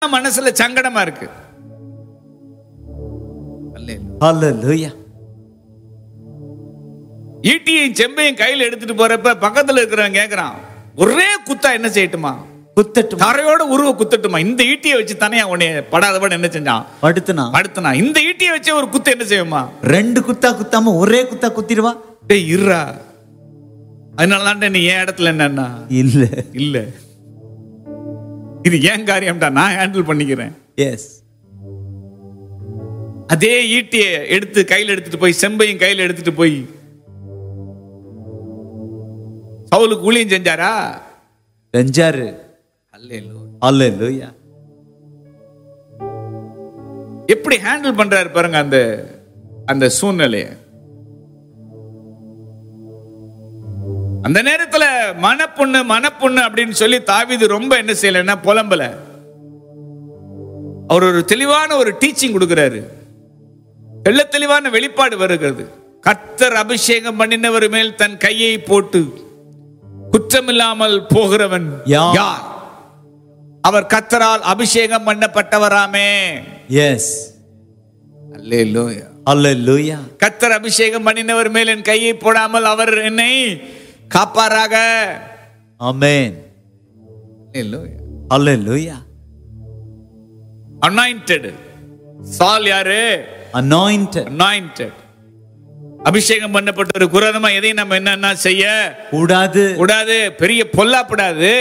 மனசுல சங்கடமா இருக்கு. Hallelujah. ஈட்டியையும் செம்பையும் கையில எடுத்துட்டு போறப்ப பக்கத்துல இருக்கிறவன் கேக்குறான், ஒரே குத்தா என்ன செய்யட்டுமா? குத்தட்டும். தரையோட உருவ குத்தட்டுமா? இந்த ஈட்டியை வச்சு தானே உன்னை படாதபட என்ன செஞ்சான்? படுத்துனா. இந்த ஈட்டியை வச்சு ஒரு குத்து என்ன செய்யுமா? 2 குத்தா குத்தாம ஒரே குத்தா குத்திடுவா. டேய் இருடா, அதனாலதான் நீ என் இடத்துல என்னன்னா இல்ல இது ஏன் காரியம்டா, நான் ஹேண்டில் பண்ணிக்கிறேன். எஸ். அதே ஈட்டியை எடுத்து கையில் எடுத்துட்டு போய், செம்பையும் கையில் எடுத்துட்டு போய் சவுலுக்கு ஊழியம் செஞ்சாரா? செஞ்சாரு. அல்லேலூயா. எப்படி ஹேண்டில் பண்றாரு பாருங்க அந்த சூழ்நிலையை. அந்த நேரத்துல மனப்புண்ணு அப்படின்னு சொல்லி தாவீது ரொம்ப என்ன செய்யலன்னா புலம்பல. அவர் ஒரு தெளிவான ஒரு டீச்சிங் கொடுக்கிறாரு. தெளிவான வெளிப்பாடு வருகிறது. கர்த்தர் அபிஷேகம் பண்ணினவர் மேல் தன் கையை போட்டு குற்றமில்லாமல் போகிறவன் யார்? அவர் கர்த்தரால் அபிஷேகம் பண்ணப்பட்டவராமே. எஸ். அல்லேலூயா. அல்லேலூயா. கர்த்தர் அபிஷேகம் பண்ணினவர் மேல் என் கையை போடாமல் அவர் என்னை காப்பாராக. ஆமென். அல்லேலூயா. அல்லேலூயா. அனாயிண்டட். சால் யாரு? அனாயிண்டட். அபிஷேகம் பண்ணப்பட்ட ஒரு குரதமா எதையும் நம்ம என்னன்னா செய்ய கூடாது. பெரிய பொல்லாப்படாது.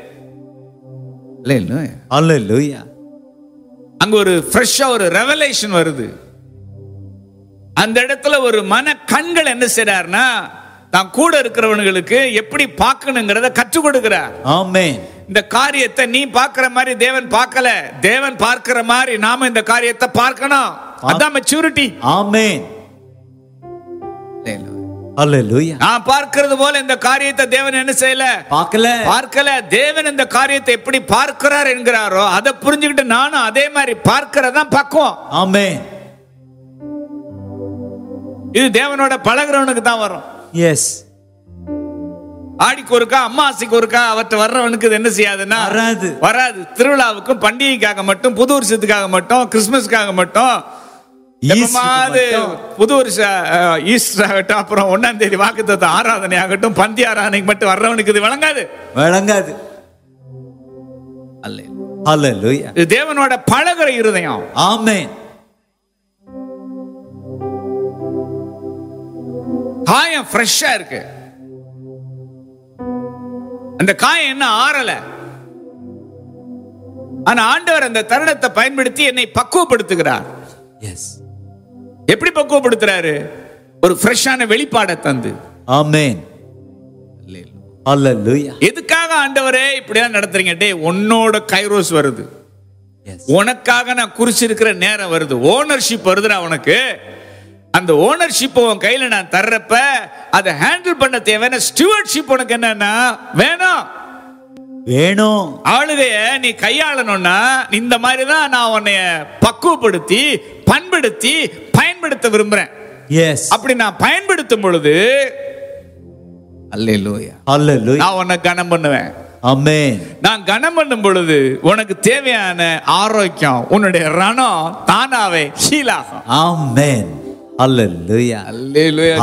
அல்லேலூயா. அங்க ஒரு ஃப்ரெஷ்ஷா ஒரு ரெவலேஷன் வருது. அந்த இடத்துல ஒரு மன கண்கள் என்ன செய்றாருன்னா, தான் கூட இருக்கிறவங்களுக்கு எப்படி பார்க்கணுங்கிறத கற்றுக் கொடுக்கிறார். ஆமென். இந்த காரியத்தை நீ பார்க்கிற மாதிரி தேவன் பார்க்கல. தேவன் பார்க்கிற மாதிரி நாம இந்த காரியத்தை பார்க்கணும். அதான் மெச்சூரிட்டி. ஆமென். அல்லேலூயா. நான் பார்க்கிறது போல இந்த காரியத்தை தேவன் என்ன செய்யல? பார்க்கல. தேவன் இந்த காரியத்தை எப்படி பார்க்கிறார் என்கிறாரோ அதை புரிஞ்சுக்கிட்டு நானும் அதே மாதிரி பார்க்கிறதான் பக்குவம். ஆமென். இது தேவனோட பழகுறவனுக்கு தான் வரும். எஸ். ஆடிக்கு ஒருக்கா அம்மாசிக்கு ஒருக்கா அவற்றை வர்றவனுக்கு இது என்ன செய்யாதுன்னா வராது. திருவிழாவுக்கும் பண்டிகைக்காக மட்டும், புது வருஷத்துக்காக மட்டும், கிறிஸ்துமஸ்க்காக மட்டும், புது வருஷ ஈஸ்டர் ஆகட்டும், அப்புறம் 1ஆம் தேதி வாக்குத்தத்த ஆராதனை ஆகட்டும், பந்தி ஆராதனைக்கு மட்டும் வர்றவனுக்கு இது வழங்காது. அல்லேலூயா. இது தேவனோட பழகுற இருதயம். ஆமென். காயம் ஃப்ரெஷ்ஷா இருக்கு. அந்த காயம் என்ன ஆறல. ஆனா ஆண்டவர் அந்த தருணத்தை பயன்படுத்தி என்னை பக்குவப்படுத்துகிறார். எஸ். எப்படி பக்குவப்படுத்துறாரு? ஒரு ஃப்ரெஷ்ஷான வெளிப்பாடை தந்து. ஆமென். அல்லேலூயா. எதுக்காக ஆண்டவரே இப்படியா நடத்துறீங்க? டே, உன்னோட கைரோஸ் வருது. உனக்காக நான் குறிச்சிருக்கிற நேரம் வருது. ஓனர்ஷிப் வருதுடா உனக்கு. அந்த ஓனர்ஷிப் உன் கையில நான் தர்றப்ப அதை ஹேண்டில் பண்ண தேவையான ஸ்டூவர்ட்ஷிப் உனக்கு என்னன்னா வேணும். ஆளுகைய நீ கையாளணும்னா இந்த மாதிரி தான் நான் உன்னைய பக்குவப்படுத்தி பண்படுத்தி பயன்படுத்த விரும்புறேன். எஸ். அப்படி நான் பயன்படுத்தும் பொழுது அல்லேலூயா, நான் உன்னை கனம் பண்ணுவேன். ஆமென். நான் கனம் பண்ணும் பொழுது உனக்கு தேவையான ஆரோக்கியம், உன்னுடைய ரணம் தானாவே ஹீல் ஆகும். ஆமென். அல்லேலூயா. அல்லேலூயா.